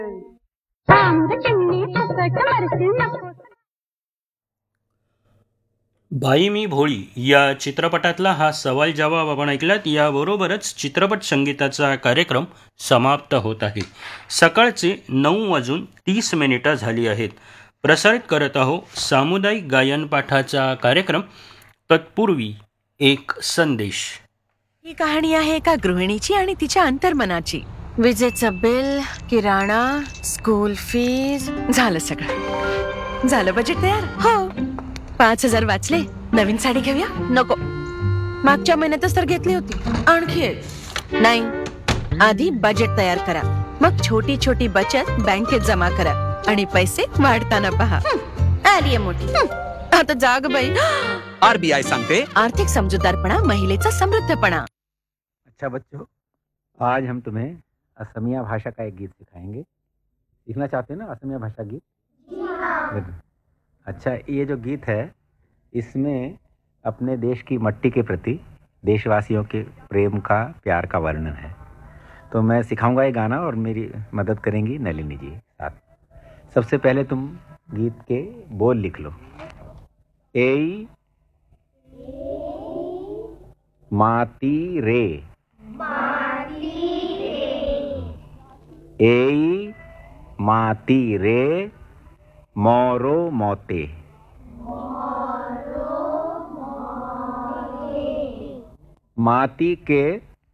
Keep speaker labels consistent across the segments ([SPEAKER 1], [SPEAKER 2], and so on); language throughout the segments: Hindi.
[SPEAKER 1] बाई मी भोळी या चित्रपटातला हा सवाल जवाब आपण ऐकलात. याबरोबरच चित्रपट संगीताचा कार्यक्रम समाप्त होत आहे. सकाळचे 9:30 झाली आहेत. प्रसारित करत आहोत सामुदायिक गायन पाठाचा कार्यक्रम. तत्पूर्वी एक संदेश.
[SPEAKER 2] ही कहाणी आहे एका गृहिणीची आणि तिच्या अंतर्मनाची. विजेचं बिल, किराणा, स्कूल फीज, झालं सगळं. झालं बजेट तयार? हो. 5,000 वाचले. नवीन साडी घेऊया? नको. मागच्या महिन्यातच तर घेतली होती. आणखी नाही. आधी बजेट तयार करा, मग छोटी छोटी बचत बँकेत जमा करा आणि पैसे वाढताना पहा. आली मोठी. आता जाग बाई.
[SPEAKER 3] आरबीआय सांगते,
[SPEAKER 2] आर्थिक समजूतदारपणा महिलेचा समृद्धपणा.
[SPEAKER 4] अच्छा बच्चों, आज हम तुम्हें असमिया भाषा का एक गीत सिखाएंगे. सीखना चाहते हो ना असमिया भाषा गीत? अच्छा, ये जो गीत है इसमें अपने देश की मट्टी के प्रति देशवासियों के प्रेम का, प्यार का वर्णन है. तो मैं सिखाऊंगा ये गाना और मेरी मदद करेंगी नलिनी जी साथ. सबसे पहले तुम गीत के बोल लिख लो. एई माती रे, एई माती रे मोरो मोते. माती के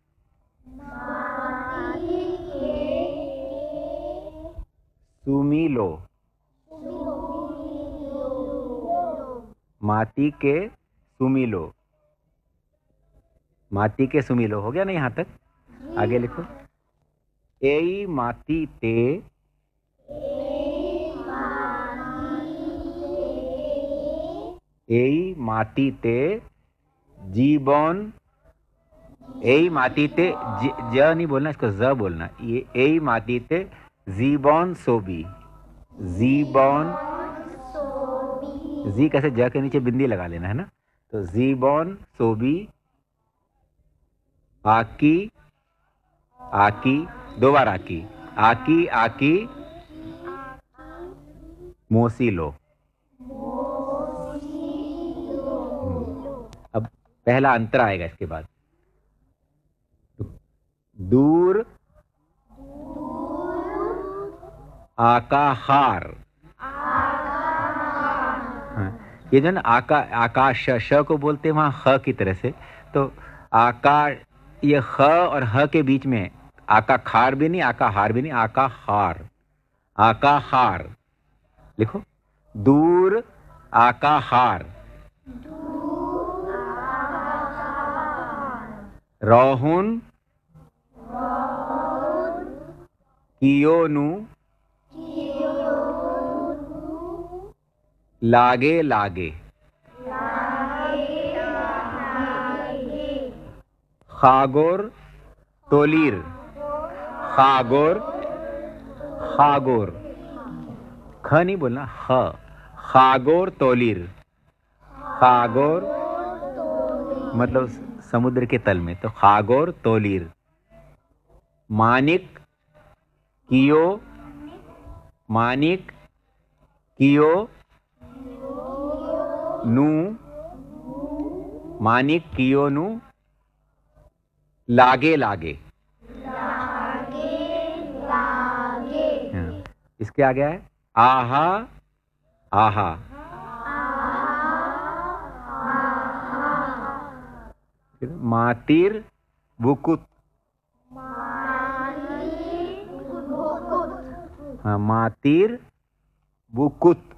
[SPEAKER 4] सुमीलो. माती के सुमीलो. माती के सुमीलो हो गया ना यहाँ तक? आगे लिखो. एई माती ते एई माती ते जीवन. एई माती ते ज नहीं बोलना, इसको ज बोलना. ये एई माती ते जीवन सोबी. जीवन, जी कैसे ज के नीचे बिंदी लगा लेना है ना. तो जीवन सोबी आकी. आकी, दो बार आकी. आकी आकी मोसीलो. अब पहला अंतर आएगा इसके बाद. दूर आकाहार. हाँ, ये जो ना आकाश श को बोलते हैं वहाँ ह की तरह से. तो आकाश, ये ह और ह के बीच में आका खार भी नहीं, आका हार भी नहीं, आका हार. आका हार लिखो. दूर आका हार. रोहुन कियोनु लागे लागे. खागोर तोलीर. खागोर, खागोर, ख नहीं बोलना, ख. खागोर तोलीर. खागोर मतलब समुद्र के तल में, तो खागोर तोलीर. मानिक कियो. मानिक कियो नू. मानिक कियो नू लागे लागे. हाँ, इसके आगे है आहा आहा. मातिर बुकुत. हाँ, मातिर बुकुत.